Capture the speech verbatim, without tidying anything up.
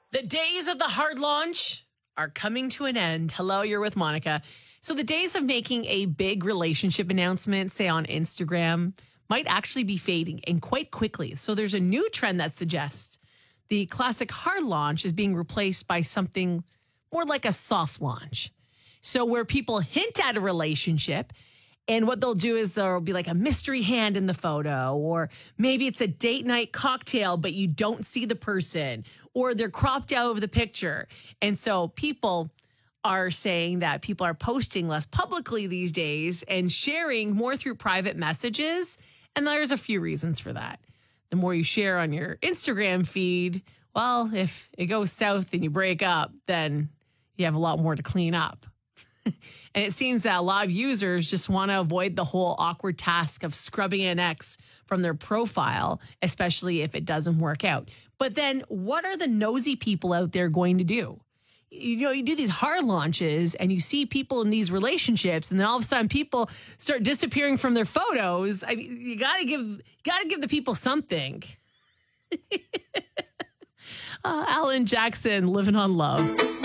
The days of the hard launch are coming to an end. Hello, you're with Monica. So the days of making a big relationship announcement, say on Instagram, might actually be fading and quite quickly. So there's a new trend that suggests the classic hard launch is being replaced by something more like a soft launch. So where people hint at a relationship, and what they'll do is there'll be like a mystery hand in the photo, or maybe it's a date night cocktail, but you don't see the person, or they're cropped out of the picture. And so people are saying that people are posting less publicly these days and sharing more through private messages. And there's a few reasons for that. The more you share on your Instagram feed, well, if it goes south and you break up, then you have a lot more to clean up. And it seems that a lot of users just want to avoid the whole awkward task of scrubbing an ex from their profile, especially if it doesn't work out. But then what are the nosy people out there going to do? You know, you do these hard launches and you see people in these relationships, and then all of a sudden people start disappearing from their photos. I mean, you got to give, you got to give the people something. uh, Alan Jackson, Living on Love.